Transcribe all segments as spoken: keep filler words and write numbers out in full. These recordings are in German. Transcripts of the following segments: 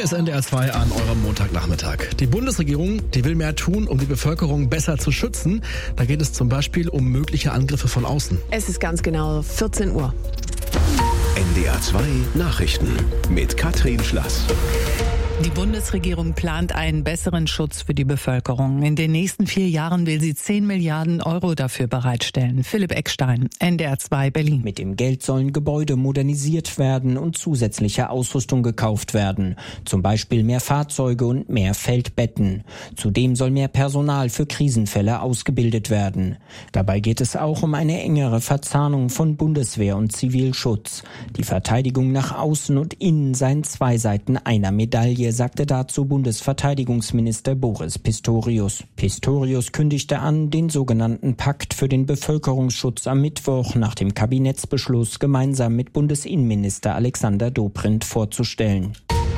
Hier ist N D R zwei an eurem Montagnachmittag. Die Bundesregierung, die will mehr tun, um die Bevölkerung besser zu schützen. Da geht es zum Beispiel um mögliche Angriffe von außen. Es ist ganz genau vierzehn Uhr. N D R zwei Nachrichten mit Katrin Schlass. Die Bundesregierung plant einen besseren Schutz für die Bevölkerung. In den nächsten vier Jahren will sie zehn Milliarden Euro dafür bereitstellen. Philipp Eckstein, N D R zwei Berlin. Mit dem Geld sollen Gebäude modernisiert werden und zusätzliche Ausrüstung gekauft werden. Zum Beispiel mehr Fahrzeuge und mehr Feldbetten. Zudem soll mehr Personal für Krisenfälle ausgebildet werden. Dabei geht es auch um eine engere Verzahnung von Bundeswehr und Zivilschutz. Die Verteidigung nach außen und innen seien zwei Seiten einer Medaille, sagte dazu Bundesverteidigungsminister Boris Pistorius. Pistorius kündigte an, den sogenannten Pakt für den Bevölkerungsschutz am Mittwoch nach dem Kabinettsbeschluss gemeinsam mit Bundesinnenminister Alexander Dobrindt vorzustellen.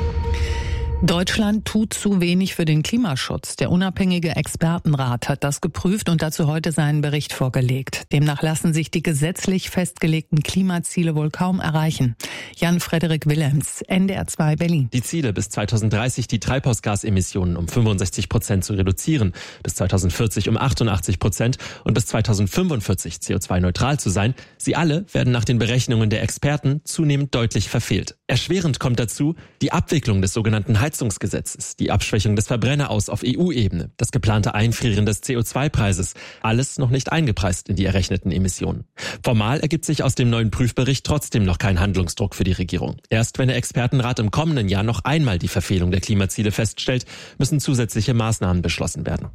Deutschland tut zu wenig für den Klimaschutz. Der unabhängige Expertenrat hat das geprüft und dazu heute seinen Bericht vorgelegt. Demnach lassen sich die gesetzlich festgelegten Klimaziele wohl kaum erreichen. Jan-Frederik Willems, N D R zwei Berlin. Die Ziele, bis zweitausenddreißig die Treibhausgasemissionen um fünfundsechzig Prozent zu reduzieren, bis zweitausendvierzig um achtundachtzig Prozent und bis zweitausendfünfundvierzig C O zwei neutral zu sein, sie alle werden nach den Berechnungen der Experten zunehmend deutlich verfehlt. Erschwerend kommt dazu die Abwicklung des sogenannten Heizungsgesetzes, die Abschwächung des Verbrenneraus auf E U-Ebene, das geplante Einfrieren des C O zwei Preises, alles noch nicht eingepreist in die errechneten Emissionen. Formal ergibt sich aus dem neuen Prüfbericht trotzdem noch kein Handlungsdruck für die Regierung. Erst wenn der Expertenrat im kommenden Jahr noch einmal die Verfehlung der Klimaziele feststellt, müssen zusätzliche Maßnahmen beschlossen werden.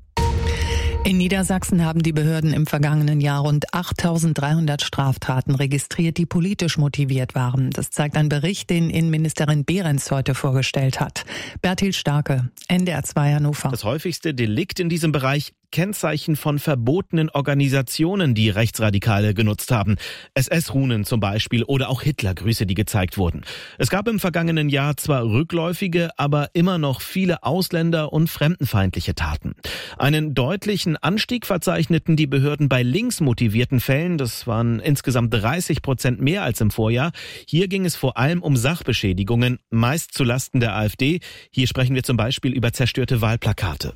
In Niedersachsen haben die Behörden im vergangenen Jahr rund achttausenddreihundert Straftaten registriert, die politisch motiviert waren. Das zeigt ein Bericht, den Innenministerin Behrens heute vorgestellt hat. Bertil Starke, N D R zwei Hannover. Das häufigste Delikt in diesem Bereich: Kennzeichen von verbotenen Organisationen, die Rechtsradikale genutzt haben. S S-Runen zum Beispiel oder auch Hitlergrüße, die gezeigt wurden. Es gab im vergangenen Jahr zwar rückläufige, aber immer noch viele Ausländer- und fremdenfeindliche Taten. Einen deutlichen Anstieg verzeichneten die Behörden bei linksmotivierten Fällen. Das waren insgesamt dreißig Prozent mehr als im Vorjahr. Hier ging es vor allem um Sachbeschädigungen, meist zulasten der AfD. Hier sprechen wir zum Beispiel über zerstörte Wahlplakate.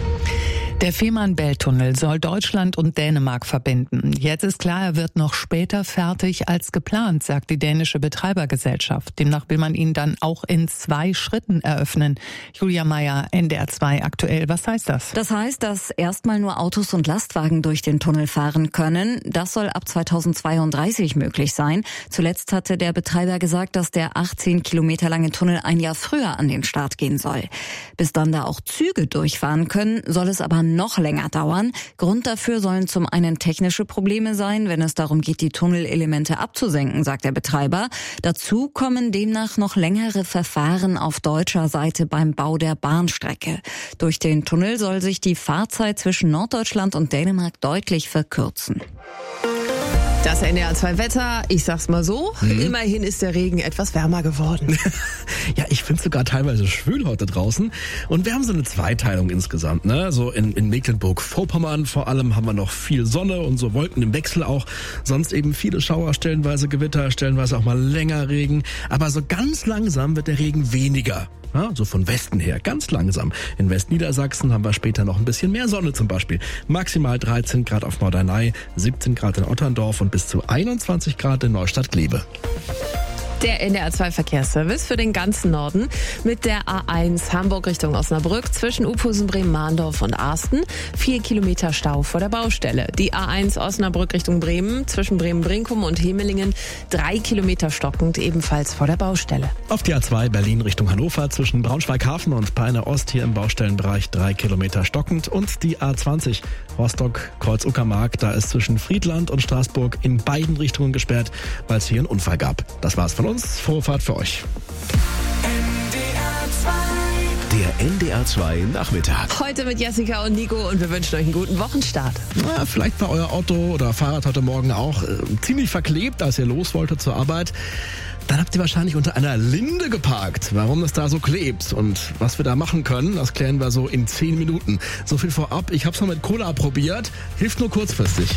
Der Fehmarn-Belt-Tunnel soll Deutschland und Dänemark verbinden. Jetzt ist klar, er wird noch später fertig als geplant, sagt die dänische Betreibergesellschaft. Demnach will man ihn dann auch in zwei Schritten eröffnen. Julia Meyer, N D R zwei aktuell. Was heißt das? Das heißt, dass erstmal nur Autos und Lastwagen durch den Tunnel fahren können. Das soll ab zweitausendzweiunddreißig möglich sein. Zuletzt hatte der Betreiber gesagt, dass der achtzehn Kilometer lange Tunnel ein Jahr früher an den Start gehen soll. Bis dann da auch Züge durchfahren können, soll es aber noch länger dauern. Grund dafür sollen zum einen technische Probleme sein, wenn es darum geht, die Tunnelelemente abzusenken, sagt der Betreiber. Dazu kommen demnach noch längere Verfahren auf deutscher Seite beim Bau der Bahnstrecke. Durch den Tunnel soll sich die Fahrzeit zwischen Norddeutschland und Dänemark deutlich verkürzen. Das N D R zwei Wetter, ich sag's mal so, hm. immerhin ist der Regen etwas wärmer geworden. Ja, ich finde es sogar teilweise schwül heute draußen. Und wir haben so eine Zweiteilung insgesamt, ne? So in, in Mecklenburg-Vorpommern vor allem haben wir noch viel Sonne und so Wolken im Wechsel auch. Sonst eben viele Schauer, stellenweise Gewitter, stellenweise auch mal länger Regen. Aber so ganz langsam wird der Regen weniger. Ja, so von Westen her, ganz langsam. In Westniedersachsen haben wir später noch ein bisschen mehr Sonne zum Beispiel. Maximal dreizehn Grad auf Norderney, siebzehn Grad in Otterndorf und bis zu einundzwanzig Grad in Neustadt-Glebe. Der N D R zwei Verkehrsservice für den ganzen Norden mit der A eins Hamburg Richtung Osnabrück zwischen Uphusen, Bremen-Mahndorf und Arsten. Vier Kilometer Stau vor der Baustelle. Die A eins Osnabrück Richtung Bremen zwischen Bremen-Brinkum und Hemelingen. Drei Kilometer stockend ebenfalls vor der Baustelle. Auf die A zwei Berlin Richtung Hannover zwischen Braunschweig-Hafen und Peine Ost hier im Baustellenbereich drei Kilometer stockend. Und die A zwanzig Rostock-Kreuz-Uckermark, da ist zwischen Friedland und Straßburg in beiden Richtungen gesperrt, weil es hier einen Unfall gab. Das war's von uns. Frohe Fahrt für euch. Der N D R zwei Nachmittag. Heute mit Jessica und Nico und wir wünschen euch einen guten Wochenstart. Ja, vielleicht war euer Auto oder Fahrrad heute Morgen auch äh, ziemlich verklebt, als ihr los wolltet zur Arbeit. Dann habt ihr wahrscheinlich unter einer Linde geparkt. Warum das da so klebt und was wir da machen können, das klären wir so in zehn Minuten. So viel vorab. Ich hab's mal mit Cola probiert. Hilft nur kurzfristig.